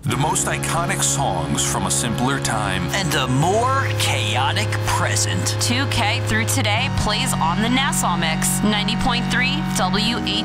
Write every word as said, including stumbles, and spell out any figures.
The most iconic songs from a simpler time. And a more chaotic present. two K through today plays on the Nassau Mix. ninety point three W H